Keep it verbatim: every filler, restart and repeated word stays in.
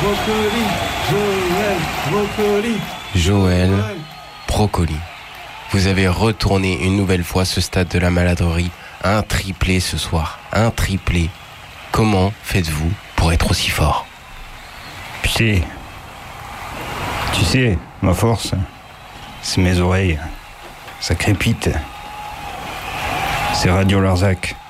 Brocoli, Joël, Brocoli. Joël, Brocoli. Vous avez retourné une nouvelle fois ce stade de la maladrerie. Un triplé ce soir. Un triplé. Comment faites-vous pour être aussi fort? Tu sais, tu sais, ma force, c'est mes oreilles. Ça crépite. C'est Radio Larzac.